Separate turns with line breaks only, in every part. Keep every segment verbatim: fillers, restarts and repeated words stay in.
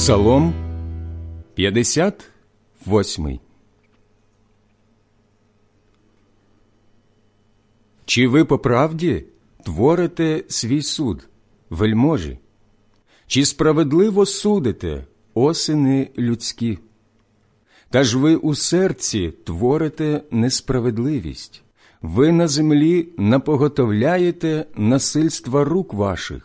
Псалом п'ятдесят восьмий. Чи ви по правді творите свій суд, вельможі? Чи справедливо судите, о сини людські? Та ж ви у серці творите несправедливість, ви на землі напоготовляєте насильства рук ваших.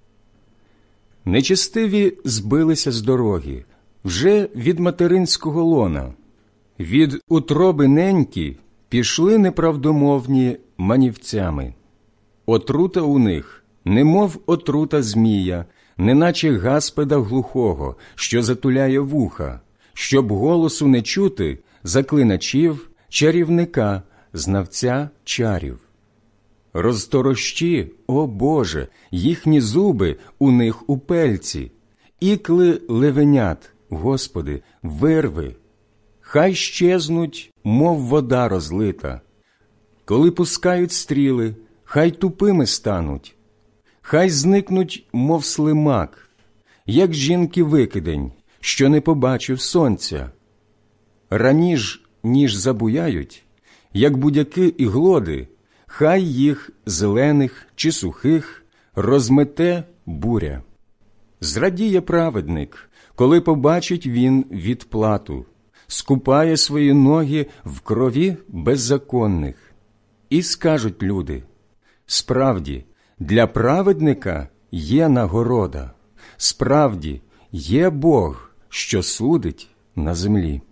Нечестиві збилися з дороги, вже від материнського лона. Від утроби неньки пішли неправдомовні манівцями. Отрута у них, немов отрута змія, неначе гаспеда глухого, що затуляє вуха, щоб голосу не чути заклиначів, чарівника, знавця чарів. Розторощі, о Боже, їхні зуби у них у пельці, ікли левенят, Господи, вирви. Хай щезнуть, мов вода розлита. Коли пускають стріли, хай тупими стануть. Хай зникнуть, мов слимак, як жінки-викидень, що не побачив сонця. Раніж, ніж забуяють, як будяки і глоди, хай їх, зелених чи сухих, розмете буря. Зрадіє праведник, коли побачить він відплату, скупає свої ноги в крові беззаконних. І скажуть люди: справді, для праведника є нагорода, справді, є Бог, що судить на землі.